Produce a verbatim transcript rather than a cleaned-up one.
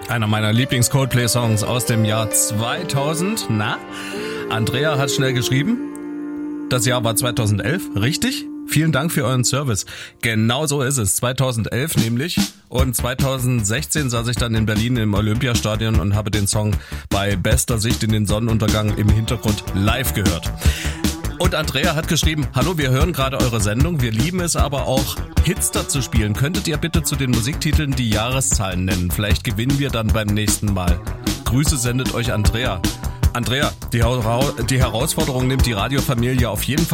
Einer meiner Lieblings-Coldplay-Songs aus dem Jahr zweitausend. Na, Andrea hat schnell geschrieben. Das Jahr war zweitausendelf, richtig? Vielen Dank für euren Service. Genau so ist es, zweitausendelf nämlich. Und zweitausendsechzehn saß ich dann in Berlin im Olympiastadion und habe den Song bei bester Sicht in den Sonnenuntergang im Hintergrund live gehört. Und Andrea hat geschrieben, hallo, wir hören gerade eure Sendung, wir lieben es aber auch, Hits dazu spielen. Könntet ihr bitte zu den Musiktiteln die Jahreszahlen nennen? Vielleicht gewinnen wir dann beim nächsten Mal. Grüße sendet euch Andrea. Andrea, die, die Herausforderung nimmt die Radiofamilie auf jeden Fall